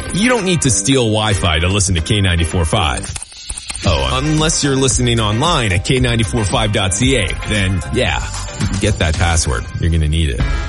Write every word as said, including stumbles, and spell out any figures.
You don't need to steal Wi-Fi to listen to K ninety-four point five. Oh, unless you're listening online at K nine four five dot C A. Then, yeah, get that password. You're going to need it.